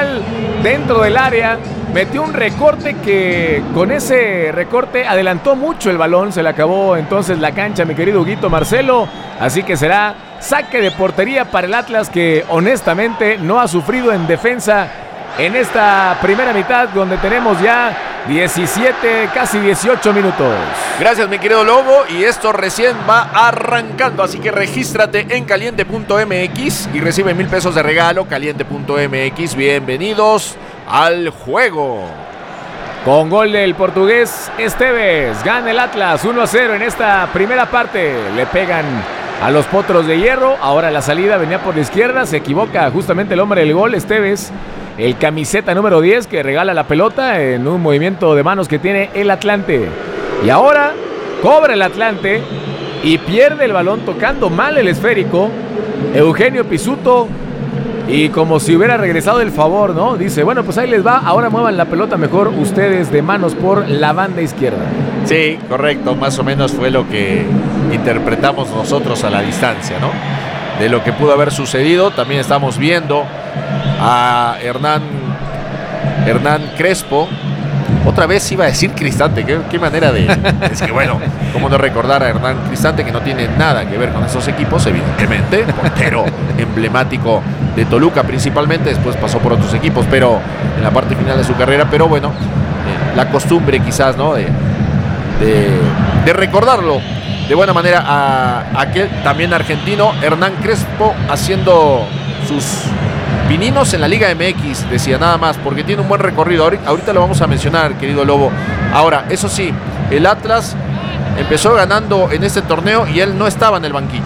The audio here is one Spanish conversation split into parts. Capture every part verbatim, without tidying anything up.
penal dentro del área. Metió un recorte que con ese recorte adelantó mucho el balón. Se le acabó entonces la cancha, mi querido Huguito Marcelo. Así que será saque de portería para el Atlas, que honestamente no ha sufrido en defensa en esta primera mitad, donde tenemos ya diecisiete, casi dieciocho minutos. Gracias, mi querido Lobo, y esto recién va arrancando, así que regístrate en caliente punto m x y recibe mil pesos de regalo. Caliente punto m x, bienvenidos al juego. Con gol del portugués Esteves, gana el Atlas uno a cero en esta primera parte. Le pegan a los Potros de Hierro. Ahora la salida venía por la izquierda, se equivoca justamente el hombre del gol, Esteves, el camiseta número diez, que regala la pelota en un movimiento de manos que tiene el Atlante. Y ahora cobra el Atlante y pierde el balón tocando mal el esférico Eugenio Pizzuto, y como si hubiera regresado el favor, ¿no? Dice, bueno, pues ahí les va, ahora muevan la pelota mejor ustedes de manos por la banda izquierda. Sí, correcto, más o menos fue lo que interpretamos nosotros a la distancia, ¿no? De lo que pudo haber sucedido. También estamos viendo a Hernán Hernán Crespo. Otra vez iba a decir Cristante, qué, qué manera de... Es que bueno, cómo no recordar a Hernán Cristante, que no tiene nada que ver con esos equipos, evidentemente, portero emblemático de Toluca principalmente, después pasó por otros equipos, pero en la parte final de su carrera, pero bueno, eh, la costumbre quizás, ¿no? De, de, de recordarlo de buena manera a aquel también argentino, Hernán Crespo, haciendo sus pininos en la Liga M X, decía, nada más, porque tiene un buen recorrido. Ahorita, ahorita lo vamos a mencionar, querido Lobo. Ahora, eso sí, el Atlas empezó ganando en este torneo y él no estaba en el banquillo.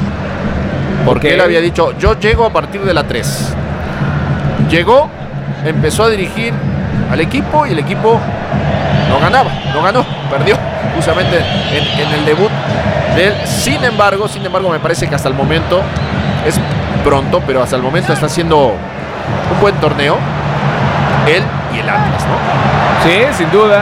Porque él había dicho, yo llego a partir de la tres. Llegó, empezó a dirigir al equipo y el equipo no ganaba, no ganó, perdió justamente en, en el debut de él. Sin embargo, sin embargo, me parece que hasta el momento es pronto, pero hasta el momento está haciendo un buen torneo él y el Atlas, ¿no? Sí, sin duda.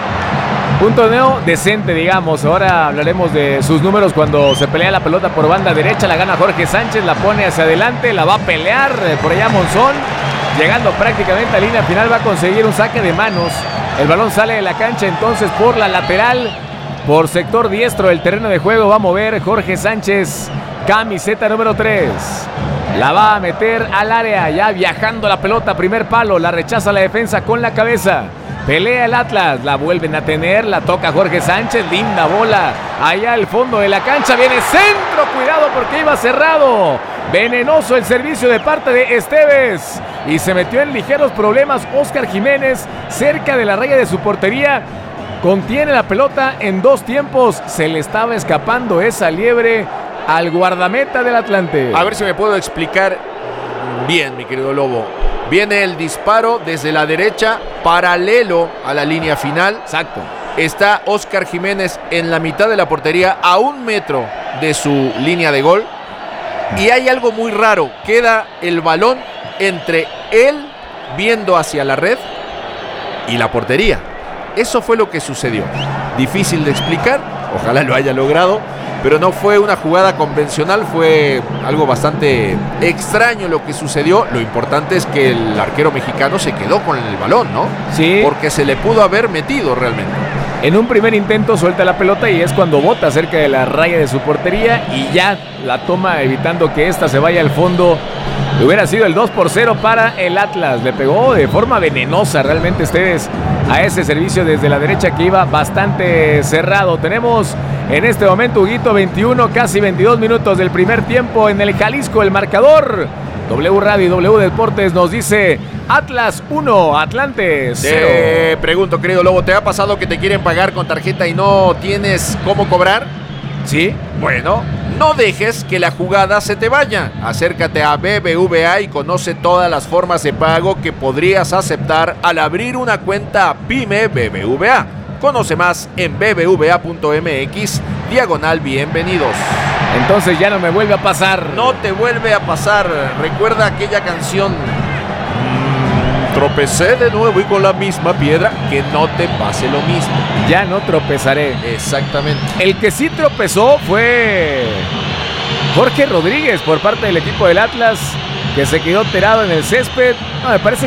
Un torneo decente, digamos. Ahora hablaremos de sus números cuando se pelea la pelota por banda derecha. La gana Jorge Sánchez, la pone hacia adelante, la va a pelear por allá Monzón. Llegando prácticamente a línea final, va a conseguir un saque de manos. El balón sale de la cancha entonces por la lateral, por sector diestro del terreno de juego. Va a mover Jorge Sánchez, camiseta número tres. La va a meter al área, ya viajando la pelota, primer palo, la rechaza la defensa con la cabeza. Pelea el Atlas, la vuelven a tener, la toca Jorge Sánchez, linda bola, allá al fondo de la cancha, viene centro, cuidado porque iba cerrado. Venenoso el servicio de parte de Esteves y se metió en ligeros problemas Óscar Jiménez cerca de la raya de su portería. Contiene la pelota en dos tiempos, se le estaba escapando esa liebre al guardameta del Atlante. A ver si me puedo explicar bien, mi querido Lobo. Viene el disparo desde la derecha, paralelo a la línea final. Exacto. Está Óscar Jiménez en la mitad de la portería, a un metro de su línea de gol. Y hay algo muy raro. Queda el balón entre él viendo hacia la red y la portería. Eso fue lo que sucedió. Difícil de explicar, ojalá lo haya logrado, pero no fue una jugada convencional, fue algo bastante extraño lo que sucedió. Lo importante es que el arquero mexicano se quedó con el balón, ¿no? Sí. Porque se le pudo haber metido realmente. En un primer intento suelta la pelota y es cuando bota cerca de la raya de su portería y ya la toma evitando que esta se vaya al fondo. Hubiera sido el dos por cero para el Atlas. Le pegó de forma venenosa realmente ustedes a ese servicio desde la derecha que iba bastante cerrado. Tenemos en este momento, Huguito, veintiuno, casi veintidós minutos del primer tiempo en el Jalisco. El marcador, W Radio y W Deportes nos dice Atlas uno, Atlante cero. Te pregunto, querido Lobo, ¿te ha pasado que te quieren pagar con tarjeta y no tienes cómo cobrar? Sí. Bueno, no dejes que la jugada se te vaya. Acércate a B B V A y conoce todas las formas de pago que podrías aceptar al abrir una cuenta PYME B B V A. Conoce más en b b v a punto m x diagonal bienvenidos. Entonces ya no me vuelve a pasar. No te vuelve a pasar. Recuerda aquella canción. Mm, tropecé de nuevo y con la misma piedra. Que no te pase lo mismo. Ya no tropezaré. Exactamente. El que sí tropezó fue Jorge Rodríguez por parte del equipo del Atlas, que se quedó tirado en el césped. No, me parece